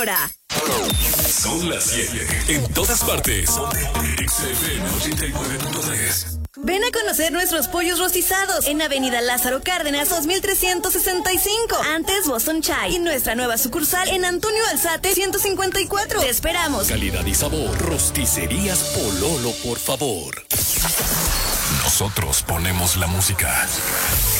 hora. Son las 7. En todas partes. XFM 89.3. Ven a conocer nuestros pollos rostizados en Avenida Lázaro Cárdenas 2365, antes Boston Chai, y nuestra nueva sucursal en Antonio Alzate 154. Te esperamos. Calidad y sabor. Rosticerías Pololo, por favor. Nosotros ponemos la música.